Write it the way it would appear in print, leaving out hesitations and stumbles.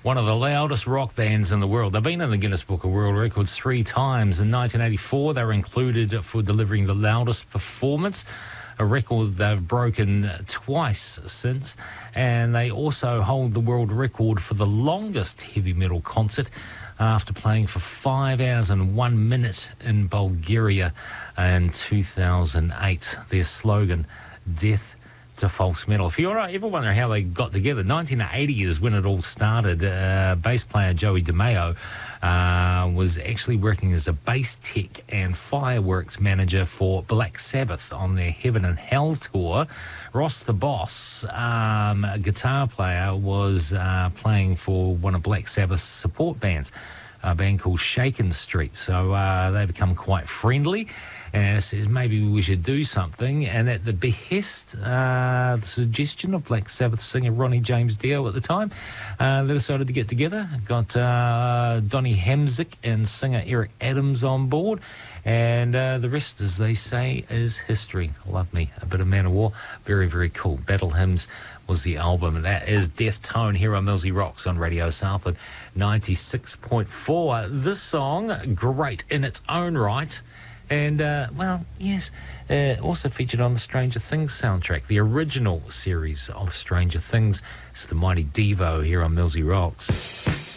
one of the loudest rock bands in the world. They've been in the Guinness Book of World Records 3 times. In 1984, they were included for delivering the loudest performance, a record they've broken twice since, and they also hold the world record for the longest heavy metal concert after playing for 5 hours and 1 minute in Bulgaria in 2008. Their slogan, Death to False Metal. If you're ever wondering how they got together, 1980 is when it all started. Bass player Joey DeMeo was actually working as a bass tech and fireworks manager for Black Sabbath on their Heaven and Hell tour. Ross the Boss, a guitar player, was playing for one of Black Sabbath's support bands, a band called Shaken Street. So they become quite friendly and says maybe we should do something. And at the behest, the suggestion of Black Sabbath singer Ronnie James Dio at the time, they decided to get together. Got Donny Hamzik and singer Eric Adams on board. And the rest, as they say, is history. Love me a bit of Man of War. Very, very cool. Battle Hymns was the album. And that is Death Tone here on Millsy Rocks on Radio Southland 96.4. This song, great in its own right. And, well, yes, also featured on the Stranger Things soundtrack, the original series of Stranger Things. It's the Mighty Devo here on Millsy Rocks.